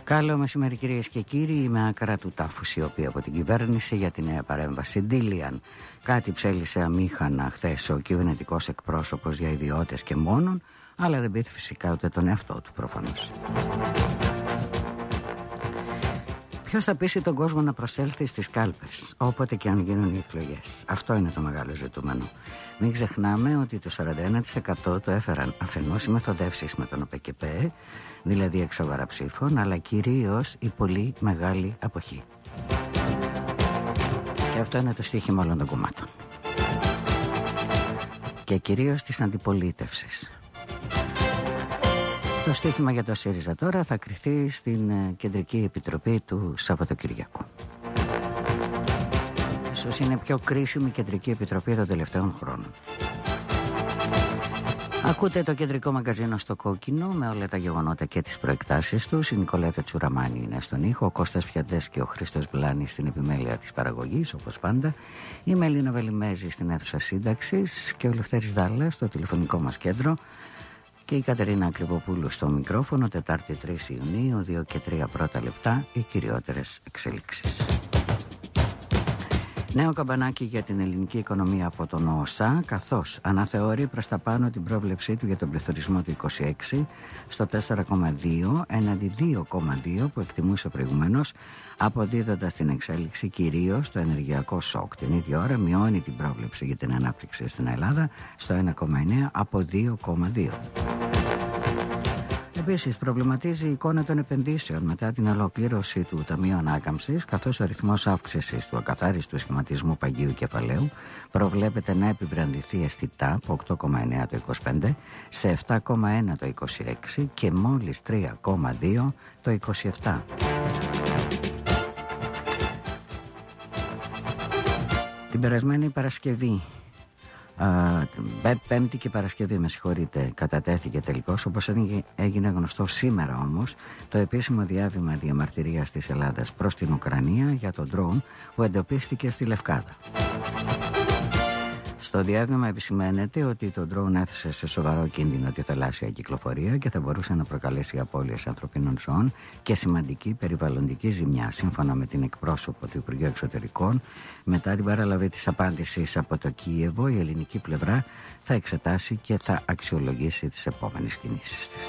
Καλό μεσημέρι κυρίες και κύριοι, είμαι άκρα του τάφου σιωπή από την κυβέρνηση για τη νέα παρέμβαση Ντίλιαν. Κάτι ψέλισε αμήχανα χθες ο κυβερνητικός εκπρόσωπος για ιδιώτες και μόνον, αλλά δεν πείθει φυσικά ούτε τον εαυτό του προφανώς. Ποιος θα πείσει τον κόσμο να προσέλθει στις κάλπες, όποτε και αν γίνουν οι εκλογές? Αυτό είναι το μεγάλο ζητούμενο. Μην ξεχνάμε ότι το 41% το έφεραν αφενός οι μεθοδεύσεις με τον ΟΠΕΚΕΠΕ, δηλαδή εξαγορά ψήφων, αλλά κυρίως η πολύ μεγάλη αποχή. Και αυτό είναι το στοίχημα όλων των κομμάτων. Και κυρίως της αντιπολίτευσης. Το στοίχημα για το ΣΥΡΙΖΑ τώρα θα κριθεί στην Κεντρική Επιτροπή του Σαββατοκυριακού. Ίσως είναι πιο κρίσιμη Κεντρική Επιτροπή των τελευταίων χρόνων. Ακούτε το κεντρικό μαγκαζίνο στο κόκκινο με όλα τα γεγονότα και τις προεκτάσεις τους. Η Νικολέτα Τσουραμάνη είναι στον ήχο, ο Κώστας Πιαντές και ο Χρήστος Μπλάνης στην επιμέλεια της παραγωγής, όπως πάντα. Η Μελίνα Βελιμέζη στην αίθουσα σύνταξης και ο Λευτέρης Δάλλας στο τηλεφωνικό μας κέντρο. Και η Κατερίνα Ακριβοπούλου στο μικρόφωνο. Τετάρτη 3 Ιουνίου, 2 και 3 πρώτα λεπτά, οι κυριότερες εξελίξεις. Νέο καμπανάκι για την ελληνική οικονομία από τον ΟΟΣΑ, καθώς αναθεωρεί προς τα πάνω την πρόβλεψή του για τον πληθωρισμό του 26 στο 4,2 έναντι 2,2 που εκτιμούσε προηγουμένως, αποδίδοντας την εξέλιξη κυρίως στο ενεργειακό σοκ. Την ίδια ώρα μειώνει την πρόβλεψη για την ανάπτυξη στην Ελλάδα στο 1,9 από 2,2. Επίσης, προβληματίζει η εικόνα των επενδύσεων μετά την ολοκλήρωση του Ταμείου Ανάκαμψης, καθώς ο ρυθμός αύξησης του ακαθάριστου σχηματισμού παγίου κεφαλαίου προβλέπεται να επιβραδυνθεί αισθητά από 8,9 το 25 σε 7,1 το 26 και μόλις 3,2 το 27. Την περασμένη Παρασκευή, Πέμπτη και Παρασκευή, με συγχωρείτε, κατατέθηκε τελικώς, όπως έγινε γνωστό σήμερα όμως, το επίσημο διάβημα διαμαρτυρίας της Ελλάδας προς την Ουκρανία για τον ντρόουν που εντοπίστηκε στη Λευκάδα. Στο διάβημα επισημαίνεται ότι το ντρόουν έθεσε σε σοβαρό κίνδυνο τη θαλάσσια κυκλοφορία και θα μπορούσε να προκαλέσει απώλειες ανθρωπίνων ζώων και σημαντική περιβαλλοντική ζημιά. Σύμφωνα με την εκπρόσωπο του Υπουργείου Εξωτερικών, μετά την παραλαβή της απάντησης από το Κίεβο, η ελληνική πλευρά θα εξετάσει και θα αξιολογήσει τις επόμενες κινήσεις της.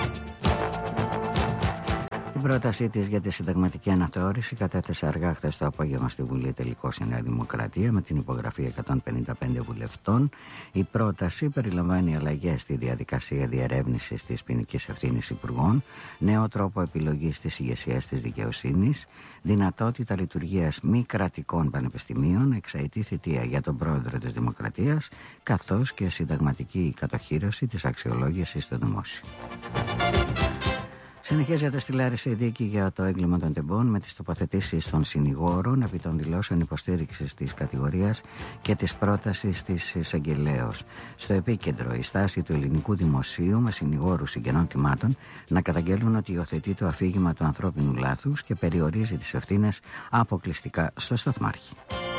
Την πρότασή της για τη συνταγματική αναθεώρηση κατέθεσε αργά χθες το απόγευμα στη Βουλή τελικώς η Νέα Δημοκρατία με την υπογραφή 155 βουλευτών. Η πρόταση περιλαμβάνει αλλαγές στη διαδικασία διερεύνησης της ποινικής ευθύνης υπουργών, νέο τρόπο επιλογής της ηγεσίας της δικαιοσύνης, δυνατότητα λειτουργίας μη κρατικών πανεπιστημίων, εξαετή θητεία για τον πρόεδρο της Δημοκρατίας, καθώς και συνταγματική κατοχύρωση της αξιολόγησης στο δημόσιο. Συνεχίζεται στη Λάρισα η δίκη για το έγκλημα των τεμπών με τις τοποθετήσεις των συνηγόρων επί των δηλώσεων υποστήριξης της κατηγορίας και της πρότασης της εισαγγελέως. Στο επίκεντρο η στάση του ελληνικού δημοσίου με συνηγόρους συγγενών θυμάτων να καταγγέλουν ότι υιοθετεί το αφήγημα του ανθρώπινου λάθους και περιορίζει τις ευθύνες αποκλειστικά στο σταθμάρχη.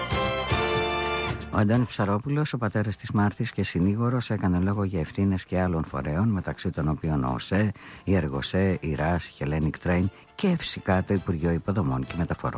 Ο Αντώνης Ψαρόπουλος, ο πατέρας της Μάρθης και συνήγορος, έκανε λόγο για ευθύνες και άλλων φορέων, μεταξύ των οποίων ο ΟΣΕ, η Εργοσέ, η ΡΑΣ, η Hellenic Train και φυσικά το Υπουργείο Υποδομών και Μεταφορών.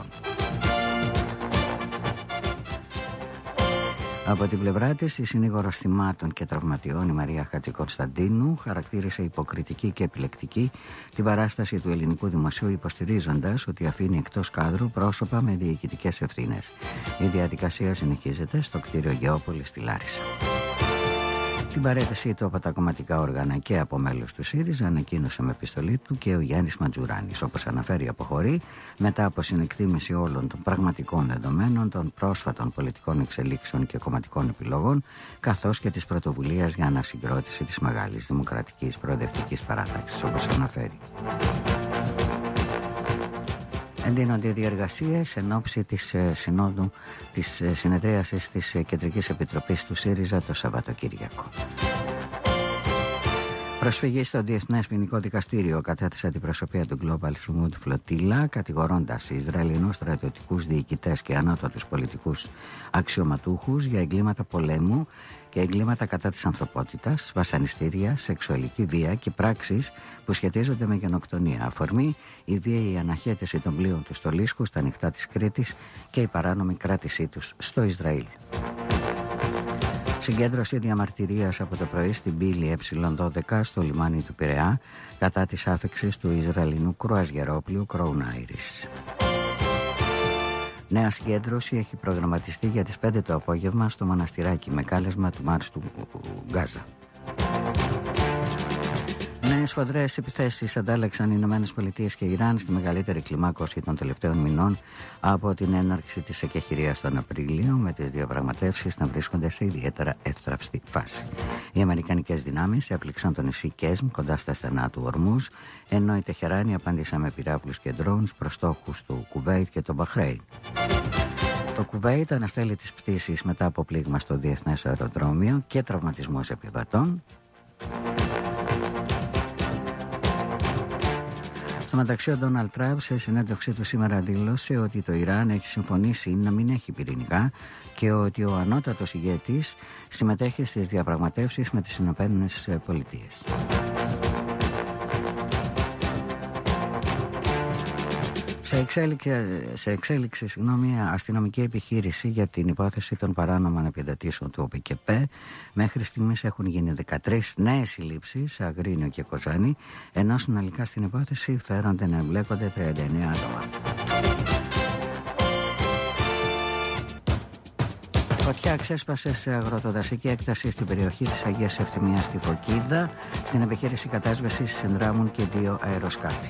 Από την πλευρά της, η συνήγορος θυμάτων και τραυματιών, η Μαρία Χατζικωνσταντίνου, χαρακτήρισε υποκριτική και επιλεκτική την παράσταση του ελληνικού δημοσίου, υποστηρίζοντας ότι αφήνει εκτός κάδρου πρόσωπα με διοικητικές ευθύνες. Η διαδικασία συνεχίζεται στο κτίριο Γεώπολης στη Λάρισα. Την παρέτησή του από τα κομματικά όργανα και από μέλος του ΣΥΡΙΖΑ ανακοίνωσε με επιστολή του και ο Γιάννης Ματζουράνης. Όπως αναφέρει, αποχωρεί μετά από συνεκτίμηση όλων των πραγματικών δεδομένων, των πρόσφατων πολιτικών εξελίξεων και κομματικών επιλογών, καθώς και της πρωτοβουλίας για ανασυγκρότηση της μεγάλης δημοκρατικής προοδευτικής παράταξης, όπως αναφέρει. Εντείνονται οι διεργασίες εν ώψη της συνόδου της συνεδρίασης της Κεντρικής Επιτροπής του ΣΥΡΙΖΑ το Σαββατοκύριακο. Προσφυγή στο Διεθνές Ποινικό Δικαστήριο κατέθεσε την προσωπία του Global Smooth Flotilla, κατηγορώντας Ισραηλινούς στρατιωτικούς διοικητές και ανώτατους πολιτικούς αξιωματούχους για εγκλήματα πολέμου και εγκλήματα κατά της ανθρωπότητας, βασανιστήρια, σεξουαλική βία και πράξεις που σχετίζονται με γενοκτονία. Αφορμή η βίαιη αναχέτηση των πλοίων του στο Λίσκο, στα νυχτά της Κρήτης και η παράνομη κράτησή τους στο Ισραήλ. Συγκέντρωση διαμαρτυρίας από το πρωί στην πύλη Ε12 στο λιμάνι του Πειραιά κατά της άφιξης του Ισραηλινού κρουαζιερόπλοιου Crown Iris. Νέα συγκέντρωση έχει προγραμματιστεί για τις 5 το απόγευμα στο Μοναστηράκι με κάλεσμα του Μάρς του Γκάζα. Νέες σφοδρές επιθέσεις αντάλλαξαν οι Ηνωμένες Πολιτείες και Ιράν στη μεγαλύτερη κλιμάκωση των τελευταίων μηνών από την έναρξη της εκεχηρίας τον Απρίλιο, με τις διαπραγματεύσεις να βρίσκονται σε ιδιαίτερα εύθραυστη φάση. Οι αμερικανικές δυνάμεις έπληξαν το νησί Κέσμ κοντά στα στενά του Ορμούζ, ενώ η Τεχεράνη απάντησε με πυράβλους και ντρόουνς προς στόχους του Κουβέιτ και το Μπαχρέιν. Το Κουβέιτ αναστέλει τις πτήσεις μετά από πλήγμα στο διεθνές αεροδρόμιο και τραυματισμούς επιβατών. Στο μεταξύ, ο Ντόναλντ Τραμπ σε συνέντευξή του σήμερα δήλωσε ότι το Ιράν έχει συμφωνήσει να μην έχει πυρηνικά και ότι ο ανώτατος ηγέτης συμμετέχει στις διαπραγματεύσεις με τις Ηνωμένες Πολιτείες. Σε εξέλιξη αστυνομική επιχείρηση για την υπόθεση των παράνομων επιδοτήσεων του ΟΠΚΠ. Μέχρι στιγμής έχουν γίνει 13 νέες συλλήψεις σε Αγρίνιο και Κοζάνη, ενώ συνολικά στην υπόθεση φέρονται να εμπλέκονται 39 άτομα. Φωτιά ξέσπασε σε αγροτοδασική έκταση στην περιοχή της Αγίας Ευθυμίας στη Φωκίδα. Στην επιχείρηση κατάσβεσης συνδράμουν και 2 αεροσκάφη.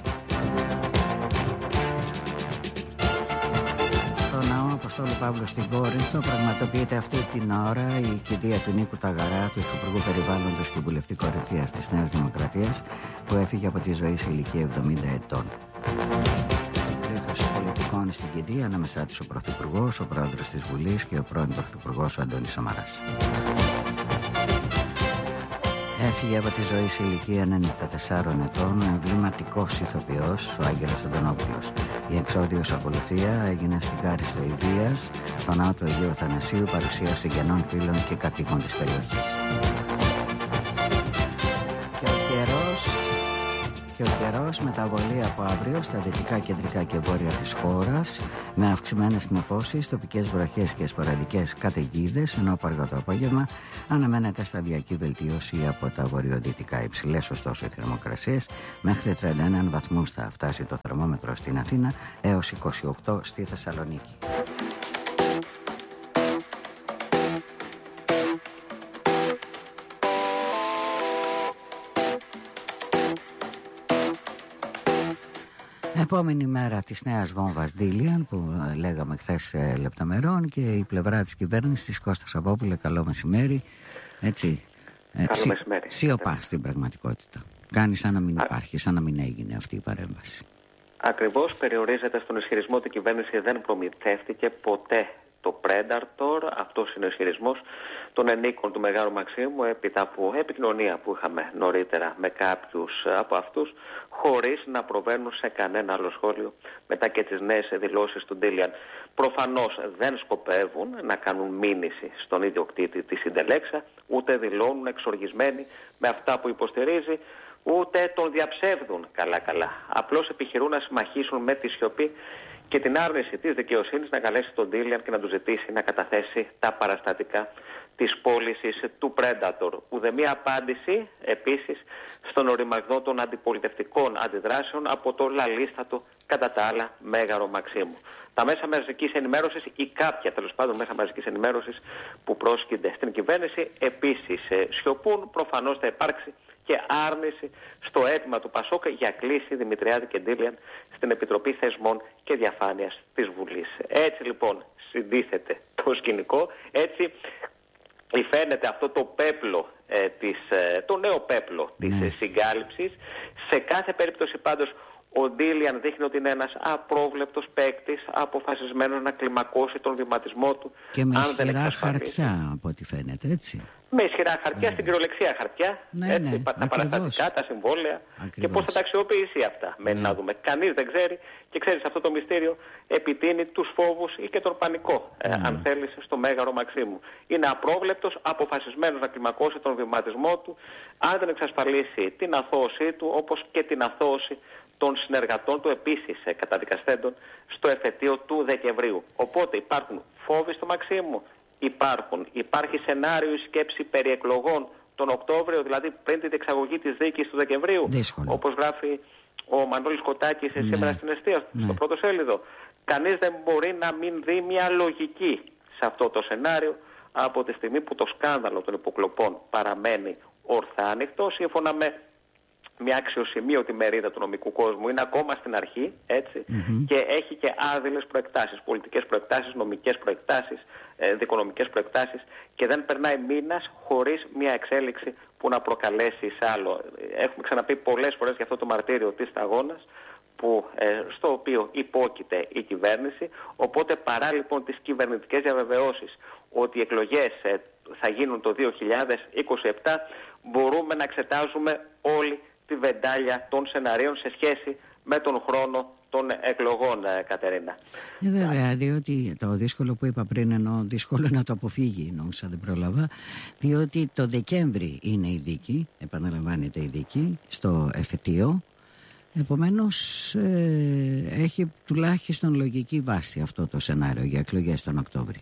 Αποστόλου Παύλου στην Κόρινθο πραγματοποιείται αυτή την ώρα η κηδεία του Νίκου Ταγαρά, του Υφυπουργού Περιβάλλοντος και βουλευτή Κορινθίας της Νέας Δημοκρατίας, που έφυγε από τη ζωή σε ηλικία 70 ετών. Πλήθος πολιτικών στην κηδεία, ανάμεσά τους ο Πρωθυπουργός, ο Πρόεδρος της Βουλής και ο πρώην Πρωθυπουργός ο Αντώνης Σαμαράς. Έφυγε από τη ζωή σε ηλικία 94 ετών ο εμβληματικός ηθοποιός ο Άγγελος Αντωνόπουλος. Η εξώδιος ακολουθία έγινε στην Κάριστο Ιδίας, στο ναό του Αγίου Αθανασίου, παρουσία συγγενών, φίλων και κατοίκων της περιοχής. Και ο καιρός μεταβολή από αύριο στα δυτικά, κεντρικά και βόρεια της χώρας, με αυξημένες νεφώσεις, τοπικές βροχές και σποραδικές καταιγίδες, ενώ από αργό το απόγευμα αναμένεται σταδιακή βελτίωση από τα βορειοδυτικά. Υψηλές ωστόσο οι θερμοκρασίες, μέχρι 31 βαθμούς θα φτάσει το θερμόμετρο στην Αθήνα, έως 28 στη Θεσσαλονίκη. Επόμενη μέρα της νέας βόμβας Ντίλιαν που λέγαμε χθες λεπτομερών, και η πλευρά της κυβέρνησης, Κώστας Απόπουλε, καλό μεσημέρι. Έτσι, καλό μεσημέρι. Σιωπά στην πραγματικότητα. Κάνει σαν να μην υπάρχει, σαν να μην έγινε αυτή η παρέμβαση. Ακριβώς, περιορίζεται στον ισχυρισμό ότι η κυβέρνηση δεν προμηθεύτηκε ποτέ το Predator. Αυτός είναι ο ισχυρισμός των ενίκων του Μεγάρου Μαξίμου έπειτα από επικοινωνία που είχαμε νωρίτερα με κάποιους από αυτούς, χωρίς να προβαίνουν σε κανένα άλλο σχόλιο μετά και τις νέες δηλώσεις του Ντίλιαν. Προφανώς δεν σκοπεύουν να κάνουν μήνυση στον ιδιοκτήτη της Συντελέξα, ούτε δηλώνουν εξοργισμένοι με αυτά που υποστηρίζει, ούτε τον διαψεύδουν καλά-καλά. Απλώς επιχειρούν να συμμαχίσουν με τη σιωπή και την άρνηση της δικαιοσύνης να καλέσει τον Ντίλιαν και να του ζητήσει να καταθέσει τα παραστατικά της πώλησης του Predator. Ουδέμια απάντηση επίσης στον οριμαγδό των αντιπολιτευτικών αντιδράσεων από το λαλίστατο κατά τα άλλα Μέγαρο Μαξίμου. Τα μέσα μαζικής ενημέρωσης ή κάποια τέλος πάντων μέσα μαζικής ενημέρωσης που πρόσκυνται στην κυβέρνηση επίσης σιωπούν. Προφανώς θα υπάρξει και άρνηση στο αίτημα του Πασόκ για κλίση Δημητριάδη και Ντίλιαν στην Επιτροπή Θεσμών και Διαφάνειας της Βουλής. Έτσι λοιπόν συντίθεται το σκηνικό, έτσι φαίνεται αυτό το πέπλο, το νέο πέπλο της συγκάλυψης. Σε κάθε περίπτωση πάντως Ο Ντίλιαν δείχνει ότι είναι ένας απρόβλεπτος παίκτης, αποφασισμένος να κλιμακώσει τον βηματισμό του. Και με ισχυρά χαρτιά, από ό,τι φαίνεται, έτσι. Με ισχυρά χαρτιά, στην κυριολεξία χαρτιά, ναι, τα παραστατικά, τα συμβόλαια. Και πώς θα τα αξιοποιήσει αυτά, μένει να δούμε. Κανείς δεν ξέρει, και ξέρεις, αυτό το μυστήριο επιτείνει τους φόβους ή και τον πανικό, αν θέλεις, στο Μέγαρο Μαξίμου. Είναι απρόβλεπτος, αποφασισμένος να κλιμακώσει τον βηματισμό του, αν δεν εξασφαλίσει την αθώωσή του, όπως και την αθώωση των συνεργατών του επίσης καταδικαστέντων στο εφετείο του Δεκεμβρίου. Οπότε υπάρχουν φόβοι στο Μαξίμου. Υπάρχει σενάριο η σκέψη περί εκλογών τον Οκτώβριο, δηλαδή πριν την διεξαγωγή της δίκης του Δεκεμβρίου. Δύσκολο. Όπως γράφει ο Μανώλης Κοτάκης σήμερα στην Εστία, στο πρώτο σέλιδο. Κανείς δεν μπορεί να μην δει μια λογική σε αυτό το σενάριο από τη στιγμή που το σκάνδαλο των υποκλοπών παραμένει ορθά ανοιχτό, σύμφωνα με μια αξιοσημείωτη μερίδα του νομικού κόσμου. Είναι ακόμα στην αρχή, έτσι, και έχει και άδειλες προεκτάσεις, πολιτικές προεκτάσεις, νομικές προεκτάσεις, δικονομικές προεκτάσεις, και δεν περνάει μήνας χωρίς μια εξέλιξη που να προκαλέσει σε άλλο. Έχουμε ξαναπεί πολλές φορές για αυτό το μαρτύριο της σταγόνας, στο οποίο υπόκειται η κυβέρνηση. Οπότε, παρά λοιπόν τις κυβερνητικές διαβεβαιώσεις ότι οι εκλογές θα γίνουν το 2027, μπορούμε να εξετάζουμε όλη τη βεντάλια των σεναρίων σε σχέση με τον χρόνο των εκλογών, Κατερίνα. Βέβαια, διότι το δύσκολο που είπα πριν, ενώ δύσκολο να το αποφύγει, νόμιζα δεν πρόλαβα, διότι το Δεκέμβρη είναι η δίκη, επαναλαμβάνεται η δίκη στο εφετείο. Επομένως έχει τουλάχιστον λογική βάση αυτό το σενάριο για εκλογές τον Οκτώβρη.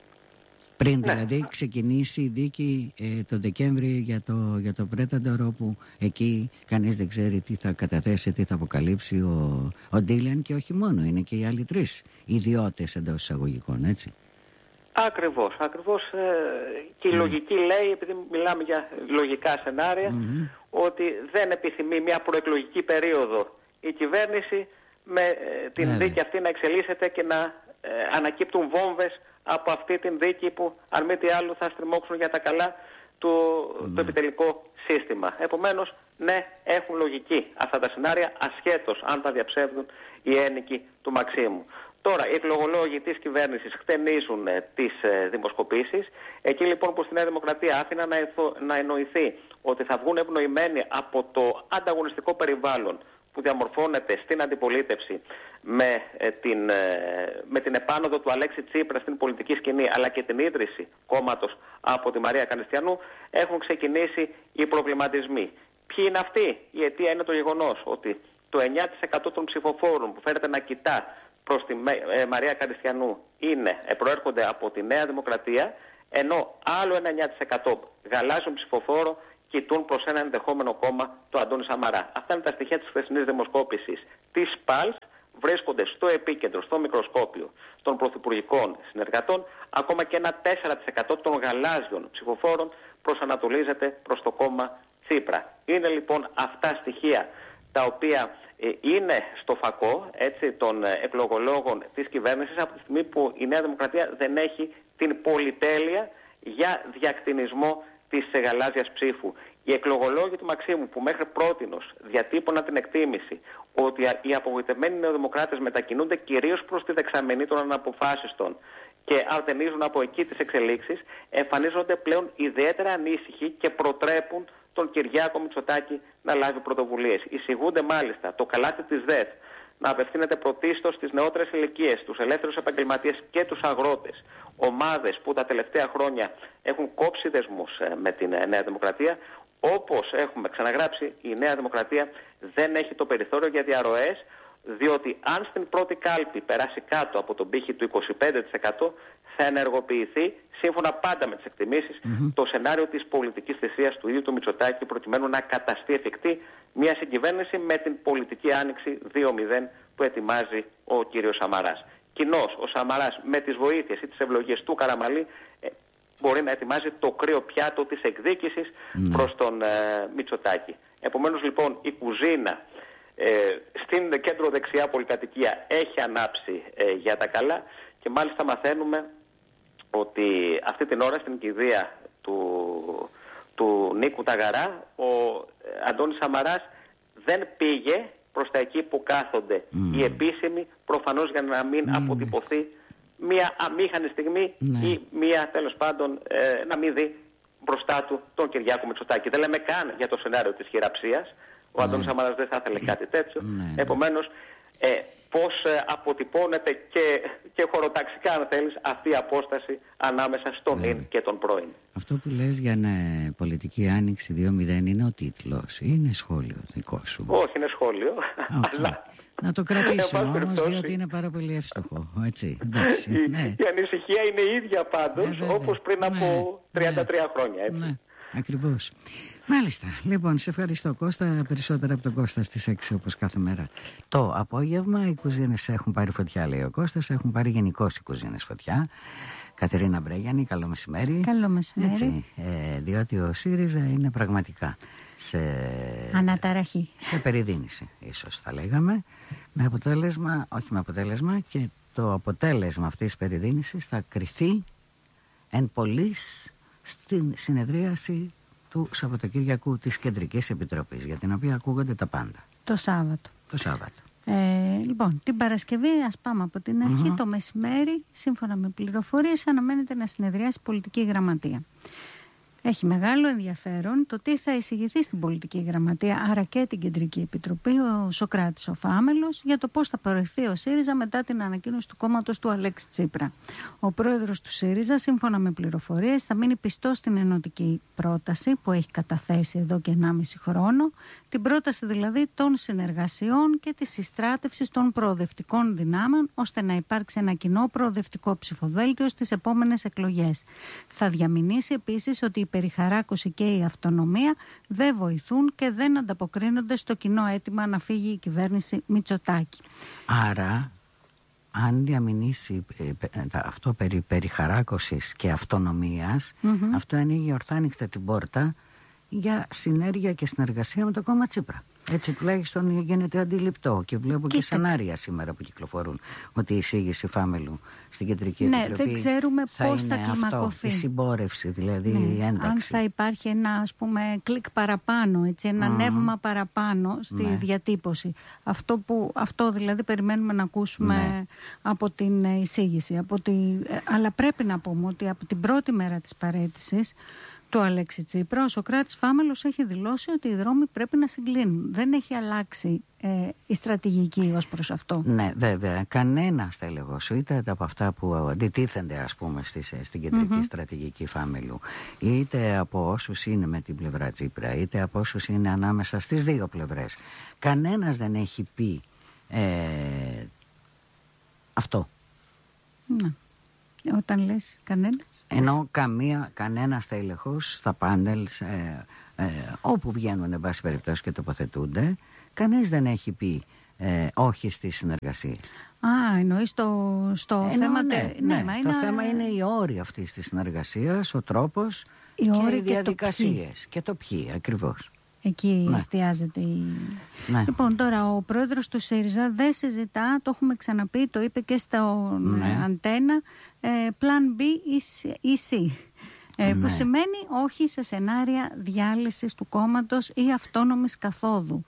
Πριν δηλαδή ξεκινήσει η δίκη το Δεκέμβρη για το Πρέταντορ, όπου εκεί κανείς δεν ξέρει τι θα καταθέσει, τι θα αποκαλύψει ο Ντίλιαν, και όχι μόνο, είναι και οι άλλοι τρεις ιδιώτες εντός εισαγωγικών, έτσι. Ακριβώς. Και η λογική λέει, επειδή μιλάμε για λογικά σενάρια, ότι δεν επιθυμεί μια προεκλογική περίοδο η κυβέρνηση με την δίκη αυτή να εξελίσσεται και να ανακύπτουν βόμβες από αυτή την δίκη που, αν μη τι άλλο, θα στριμώξουν για τα καλά το επιτελικό σύστημα. Επομένως, ναι, έχουν λογική αυτά τα σενάρια, ασχέτως αν τα διαψεύδουν οι ένικοι του Μαξίμου. Τώρα, οι εκλογολόγοι της κυβέρνησης χτενίζουν τις δημοσκοπήσεις. Εκεί λοιπόν που στη Νέα Δημοκρατία άφηναν να εννοηθεί ότι θα βγουν ευνοημένοι από το ανταγωνιστικό περιβάλλον που διαμορφώνεται στην αντιπολίτευση με την επάνωδο του Αλέξη Τσίπρα στην πολιτική σκηνή, αλλά και την ίδρυση κόμματος από τη Μαρία Κανιστιανού, έχουν ξεκινήσει οι προβληματισμοί. Ποιοι είναι αυτοί? Η αιτία είναι το γεγονός ότι το 9% των ψηφοφόρων που φέρεται να κοιτά προς τη Μαρία Κανιστιανού προέρχονται από τη Νέα Δημοκρατία, ενώ άλλο ένα 9% γαλάζιον ψηφοφόρο κοιτούν προς ένα ενδεχόμενο κόμμα, το Αντώνη Σαμαρά. Αυτά είναι τα στοιχεία της χθεσινής δημοσκόπησης της ΠΑΛΣ. Βρίσκονται στο επίκεντρο, στο μικροσκόπιο των πρωθυπουργικών συνεργατών. Ακόμα και ένα 4% των γαλάζιων ψηφοφόρων προσανατολίζεται προς το κόμμα Τσίπρα. Είναι λοιπόν αυτά στοιχεία τα οποία είναι στο φακό, έτσι, των εκλογολόγων της κυβέρνησης, από τη στιγμή που η Νέα Δημοκρατία δεν έχει την πολυτέλεια για διακτηνισμό της γαλάζιας ψήφου. Οι εκλογολόγοι του Μαξίμου, που μέχρι πρότινος διατύπωναν την εκτίμηση ότι οι απογοητευμένοι νεοδημοκράτες μετακινούνται κυρίως προς τη δεξαμενή των αναποφάσιστων και αρτενίζουν από εκεί τις εξελίξεις, εμφανίζονται πλέον ιδιαίτερα ανήσυχοι και προτρέπουν τον Κυριάκο Μητσοτάκη να λάβει πρωτοβουλίες. Εισηγούνται μάλιστα το καλάτι της ΔΕΘ να απευθύνεται πρωτίστως στις νεότερες ηλικίες, τους ελεύθερους επαγγελματίες και τους αγρότες, ομάδες που τα τελευταία χρόνια έχουν κόψει δεσμούς με την Νέα Δημοκρατία. Όπως έχουμε ξαναγράψει, η Νέα Δημοκρατία δεν έχει το περιθώριο για διαρροές, διότι αν στην πρώτη κάλπη περάσει κάτω από τον πύχη του 25%, θα ενεργοποιηθεί, σύμφωνα πάντα με τις εκτιμήσεις, το σενάριο της πολιτικής θυσίας του ίδιου του Μητσοτάκη, προκειμένου να καταστεί εφικτή μια συγκυβέρνηση με την πολιτική άνοιξη 2.0 που ετοιμάζει ο κύριος Σαμαράς. Κοινώς, ο Σαμαράς με τις βοήθειες ή τις ευλογίες του Καραμαλή μπορεί να ετοιμάζει το κρύο πιάτο της εκδίκησης προς τον Μητσοτάκη. Επομένως λοιπόν η κουζίνα στην κέντρο δεξιά πολυκατοικία έχει ανάψει για τα καλά, και μάλιστα μαθαίνουμε ότι αυτή την ώρα στην κηδεία του Νίκου Ταγαρά ο Αντώνης Σαμαράς δεν πήγε προς ώστε εκεί που κάθονται οι επίσημοι, προφανώς για να μην αποτυπωθεί μια αμήχανη στιγμή ή μια, τέλος πάντων, να μην δει μπροστά του τον Κυριάκο Μητσοτάκη. Δεν λέμε καν για το σενάριο της χειραψίας. Ο Αντώνης Σαμαράς δεν θα ήθελε κάτι τέτοιο. Επομένως, πώς αποτυπώνεται και χωροταξικά, αν θέλεις, αυτή η απόσταση ανάμεσα στον ίν και τον πρώην. Αυτό που λες για πολιτική άνοιξη 2.0 είναι ο τίτλος, είναι σχόλιο δικό σου? Όχι, είναι σχόλιο. Αλλά... Να το κρατήσουμε όμως, διότι είναι πάρα πολύ εύστοχο. Έτσι, εντάξει, η ανησυχία είναι η ίδια πάντως, όπως πριν από 33 χρόνια. Έτσι. Ναι, ακριβώς. Μάλιστα. Λοιπόν, σε ευχαριστώ, Κώστα. Περισσότερα από τον Κώστα στις 6 όπως κάθε μέρα. Το απόγευμα οι κουζίνες έχουν πάρει φωτιά, λέει ο Κώστας. Έχουν πάρει γενικώς οι κουζίνες φωτιά. Κατερίνα Μπρέγιανη, καλό μεσημέρι. Καλό μεσημέρι. Έτσι, διότι ο ΣΥΡΙΖΑ είναι πραγματικά σε αναταραχή. Σε περιδίνηση, ίσως θα λέγαμε. Όχι με αποτέλεσμα, και το αποτέλεσμα αυτής της περιδίνησης θα κριθεί εν πολλοίς στην συνεδρίαση του Σαββατοκύριακου της Κεντρικής Επιτροπής, για την οποία ακούγονται τα πάντα. Το Σάββατο. Λοιπόν, την Παρασκευή, ας πάμε από την αρχή, το μεσημέρι, σύμφωνα με πληροφορίες, αναμένεται να συνεδριάσει η Πολιτική Γραμματεία. Έχει μεγάλο ενδιαφέρον το τι θα εισηγηθεί στην Πολιτική Γραμματεία, άρα και την Κεντρική Επιτροπή, ο Σωκράτης ο Φάμελος, για το πώς θα προερθεί ο ΣΥΡΙΖΑ μετά την ανακοίνωση του κόμματος του Αλέξη Τσίπρα. Ο πρόεδρος του ΣΥΡΙΖΑ, σύμφωνα με πληροφορίες, θα μείνει πιστός στην ενωτική πρόταση που έχει καταθέσει εδώ και 1,5 χρόνο, την πρόταση δηλαδή των συνεργασιών και της συστράτευσης των προοδευτικών δυνάμεων, ώστε να υπάρξει ένα κοινό προοδευτικό ψηφοδέλτιο στις επόμενες εκλογές. Θα διαμηνήσει επίσης ότι η περιχαράκωση και η αυτονομία δεν βοηθούν και δεν ανταποκρίνονται στο κοινό αίτημα να φύγει η κυβέρνηση Μητσοτάκη. Άρα, αν διαμηνήσει αυτό περί περιχαράκωσης και αυτονομίας, αυτό ανοίγει ορθά ανοιχτά την πόρτα για συνέργεια και συνεργασία με το κόμμα Τσίπρα. Έτσι τουλάχιστον γίνεται αντιληπτό, και βλέπω και σενάρια σήμερα που κυκλοφορούν ότι η εισήγηση Φάμελου στην Κεντρική Επιτροπή δεν ξέρουμε πώς θα κλιμακωθεί. Η συμπόρευση, δηλαδή, η ένταξη. Αν θα υπάρχει ένα, ας πούμε, κλικ παραπάνω, έτσι, ένα νεύμα παραπάνω στη διατύπωση. Αυτό δηλαδή περιμένουμε να ακούσουμε από την εισήγηση. Αλλά πρέπει να πούμε ότι από την πρώτη μέρα της παραίτησης του Αλέξη Τσίπρα, ο Σωκράτης Φάμελος έχει δηλώσει ότι οι δρόμοι πρέπει να συγκλίνουν. Δεν έχει αλλάξει η στρατηγική ως προς αυτό. Ναι, βέβαια. Κανένας, θα έλεγα, είτε από αυτά που αντιτίθενται, ας πούμε, στην κεντρική στρατηγική Φάμελου, είτε από όσους είναι με την πλευρά Τσίπρα, είτε από όσους είναι ανάμεσα στις δύο πλευρές, κανένας δεν έχει πει αυτό. Ναι. Όταν λες κανένας. Ενώ κανένας τέλεχος στα πάνελ, όπου βγαίνουν εν πάση περιπτώσει και τοποθετούνται, κανείς δεν έχει πει όχι στις συνεργασίες. Εννοείς στο θέμα... Το θέμα είναι οι όροι αυτής της συνεργασίας, ο τρόπος και οι διαδικασίες και το ποιοι ακριβώς. Εκεί εστιάζεται Λοιπόν, τώρα ο πρόεδρος του ΣΥΡΙΖΑ δεν συζητά, το έχουμε ξαναπεί, το είπε και στο Αντένα, Plan B ή C, που σημαίνει όχι σε σενάρια διάλυσης του κόμματος ή αυτόνομης καθόδου.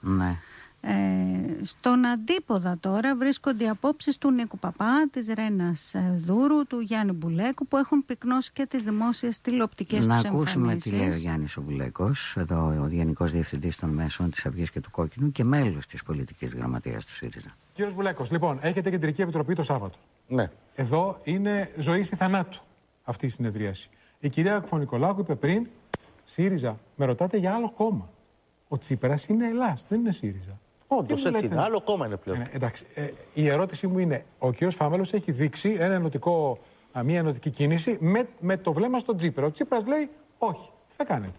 Στον αντίποδα τώρα βρίσκονται οι απόψεις του Νίκου Παπά, της Ρένας Δούρου, του Γιάννη Μπουλέκου, που έχουν πυκνώσει και τις δημόσιες τηλεοπτικές τους εμφανίσεις. Να ακούσουμε τι λέει ο Γιάννης ο Μπουλέκος, εδώ ο Γενικός Διευθυντής των Μέσων της Αυγής και του Κόκκινου και μέλος της Πολιτικής Γραμματείας του ΣΥΡΙΖΑ. Κύριος Μπουλέκος, λοιπόν, έχετε Κεντρική Επιτροπή το Σάββατο. Ναι. Εδώ είναι ζωή ή θανάτου αυτή η συνεδρίαση. Η κυρία Ακουφωνικολάκου είπε πριν, ΣΥΡΙΖΑ, με ρωτάτε για άλλο κόμμα. Ο Τσίπρας είναι Ελλάς, δεν είναι ΣΥΡΙΖΑ. Όντως έτσι είναι. Άλλο κόμμα είναι πλέον. Εντάξει. Η ερώτησή μου είναι: ο κ. Φάμελος έχει δείξει μια ενωτική κίνηση με το βλέμμα στον Τσίπρα. Ο Τσίπρας λέει: όχι, τι θα κάνετε.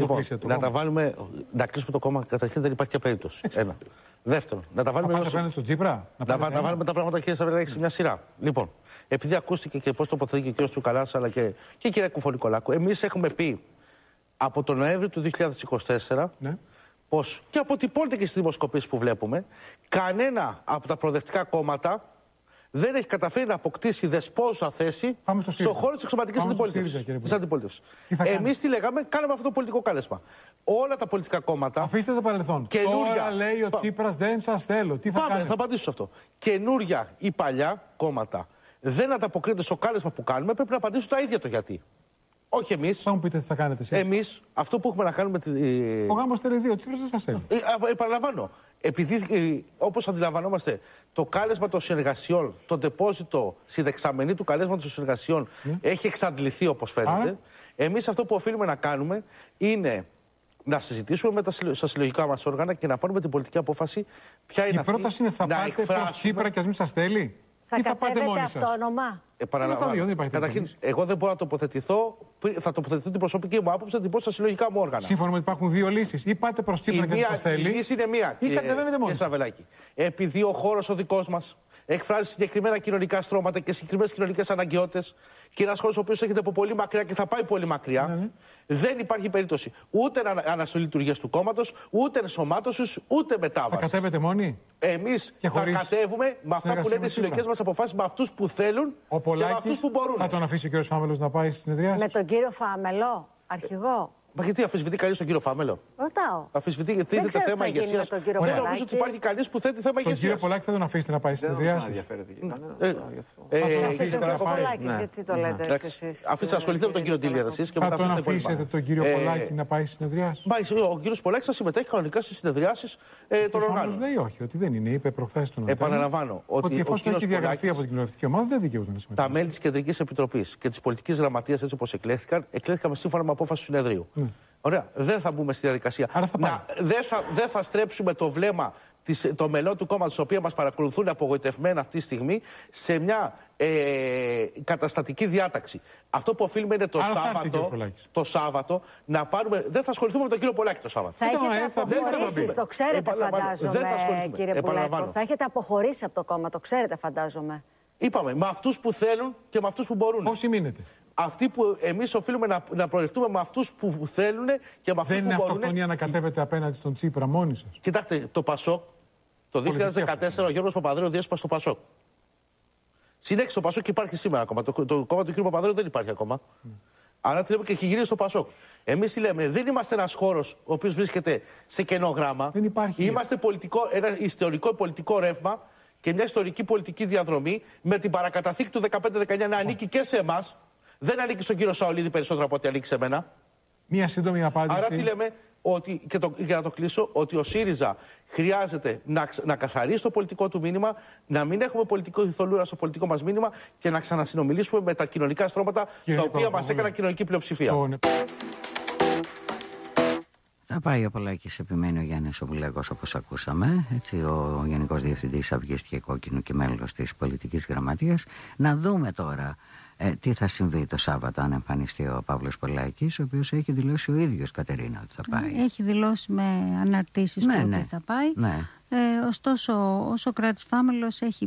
Να κλείσουμε το κόμμα. Καταρχήν δεν υπάρχει και περίπτωση. Ένα. Δεύτερον, να τα βάλουμε. Στον Τσίπρα. Να βάλουμε τα πράγματα, κύριε Σαββαρέλα, σε μια σειρά. Λοιπόν, επειδή ακούστηκε και πώς τοποθετεί και ο κ. Τσουκαλάς αλλά και η κυρία Κουφωνικολάκου, εμείς έχουμε πει από τον Νοέμβριο του 2024. Πως και αποτυπώνεται και στις δημοσκοπήσεις που βλέπουμε, κανένα από τα προοδευτικά κόμματα δεν έχει καταφέρει να αποκτήσει δεσπόζουσα θέση στον χώρο της εξωματικής αντιπολίτευσης. Εμείς τι λέγαμε, κάναμε αυτό το πολιτικό κάλεσμα. Όλα τα πολιτικά κόμματα. Αφήστε το παρελθόν. Τώρα λέει ο Τσίπρας δεν σας θέλω. Τι θα κάνετε? Θα απαντήσω σε αυτό. Καινούρια ή παλιά κόμματα δεν ανταποκρίνονται στο κάλεσμα που κάνουμε, πρέπει να απαντήσουν τα ίδια το γιατί. Όχι εμείς. Θα μου πείτε τι θα κάνετε εσείς. Εμείς, αυτό που έχουμε να κάνουμε. Ο γάμος θέλει 2, ο Τσίπρας δεν σας θέλει. Επαναλαμβάνω. Επειδή, όπως αντιλαμβανόμαστε, το κάλεσμα των συνεργασιών, το ντεπόζιτο στη δεξαμενή του καλέσματος των συνεργασιών έχει εξαντληθεί, όπως φαίνεται. Εμείς αυτό που οφείλουμε να κάνουμε είναι να συζητήσουμε στα συλλογικά μας όργανα και να πάρουμε την πολιτική απόφαση ποια είναι αυτή. Η πρόταση είναι θα πάτε προς Τσίπρα και ας μην σας θέλει. Θα κατέβετε αυτόνομα. Καταρχήν, εγώ δεν μπορώ να τοποθετηθώ. Θα τοποθετηθώ την προσωπική μου άποψη, θα την πω στα συλλογικά μου όργανα. Σύμφωνα με ότι υπάρχουν 2 λύσεις. Ή πάτε προς Τσίπρα και σας θέλει. Η λύση είναι μία. Ή κατεβαίνετε μόνοι. Επειδή ο χώρος ο δικός μας εκφράζει συγκεκριμένα κοινωνικά στρώματα και συγκεκριμένες κοινωνικές αναγκαιότητες και ένας χώρος ο οποίος έρχεται από πολύ μακριά και θα πάει πολύ μακριά, δεν υπάρχει περίπτωση ούτε αναστολή λειτουργίας του κόμματος, ούτε ενσωμάτωσης, ούτε μετάβαση. Θα κατέβετε μόνοι? Εμείς θα κατέβουμε με αυτά που λένε οι συλλογικές μας αποφάσεις, με αυτούς που θέλουν και με αυτούς που μπορούν. Θα τον αφήσει ο κύριος Φάμελος να πάει στη συνεδριάση? Με τον κύριο Φάμελο, αρχηγό. Μα γιατί αφισβητεί κανείς τον κύριο Φάμελο? Ρωτάω. Αφισβητεί το θέμα ηγεσίας. Δεν νομίζω ότι υπάρχει κανείς που θέτει θέμα ηγεσίας. Τον κύριο Πολάκη θα τον αφήσετε να πάει στη συνεδριάση? Αφήστε τον Πολάκη, γιατί το λέτε εσείς? Αφήστε να ασχοληθείτε με τον κύριο Ντίλιερ εσείς και μετά θα τον αφήσετε τον κύριο Πολάκη να πάει στη συνεδριάση? Ο κύριος Πολάκης θα συμμετέχει κανονικά στις συνεδριάσεις των οργάνων. Λέει όχι, ότι δεν είναι. Είπε προχθές τον Επαναλαμβάνω ότι εφόσον έχει διαγραφεί από την κοινοβουλευτική ομάδα δεν δικαιούται να συμμετέχει. Τα μέλη της Κεντρικής Επιτροπής και της Πολιτικής Γραμματείας, έτσι όπως εκλέχθηκαν σύμφωνα με απόφαση του συνεδρίου. Ωραία. Δεν θα μπούμε στη διαδικασία. Δεν θα στρέψουμε το βλέμμα των μελών του κόμματος, τα οποία μας παρακολουθούν απογοητευμένα αυτή τη στιγμή, σε μια καταστατική διάταξη. Αυτό που οφείλουμε είναι το Σάββατο να πάρουμε. Δεν θα ασχοληθούμε με τον κύριο Πολάκη το Σάββατο. Θα έχετε αποχωρήσει, το ξέρετε, φαντάζομαι, κύριε Πολάκη. Θα έχετε αποχωρήσει από το κόμμα, το ξέρετε, φαντάζομαι. Είπαμε, με αυτούς που θέλουν και με αυτούς που μπορούν. Πόσοι μείνετε? Αυτοί που εμείς οφείλουμε να προερχτούμε με αυτούς που θέλουν και με αυτούς που μπορούν. Δεν είναι αυτοκτονία να κατέβετε απέναντι στον Τσίπρα μόνοι σας? Κοιτάξτε, το Πασόκ, το 2014 ο Γιώργος Παπανδρέου διέσπασε το Πασόκ. Συνέχισε το Πασόκ και υπάρχει σήμερα ακόμα. Το κόμμα του κ. Παπανδρέου δεν υπάρχει ακόμα. Άρα τι λέμε και έχει γυρίσει στο Πασόκ. Εμείς τι λέμε, δεν είμαστε ένας χώρος ο οποίος βρίσκεται σε κενό γράμμα. Δεν υπάρχει. Είμαστε ένα ιστορικό πολιτικό ρεύμα και μια ιστορική πολιτική διαδρομή με την παρακαταθήκη του 15-19 να ανήκει και σε εμάς. Δεν ανήκει στον κύριο Σαολίδη περισσότερο από ό,τι ανήκει σε μένα. Μία σύντομη απάντηση. Άρα τι λέμε, ότι, για να το κλείσω, ότι ο ΣΥΡΙΖΑ χρειάζεται να καθαρίσει το πολιτικό του μήνυμα, να μην έχουμε πολιτικό θολούρα στο πολιτικό μας μήνυμα και να ξανασυνομιλήσουμε με τα κοινωνικά στρώματα τα οποία μας έκαναν κοινωνική πλειοψηφία. Θα πάει ο Πολάκης, επιμένει ο Γιάννης ο Βουλέγος, όπως ακούσαμε, έτσι, ο Γενικός Διευθυντής Αυγής και Κόκκινου και μέλος της Πολιτικής Γραμματείας. Να δούμε τώρα τι θα συμβεί το Σάββατο αν εμφανιστεί ο Παύλος Πολάκης, ο οποίος έχει δηλώσει ο ίδιος, Κατερίνα, ότι θα πάει. Έχει δηλώσει με αναρτήσεις ότι θα πάει. Ωστόσο, ο Σοκράτης Φάμελος έχει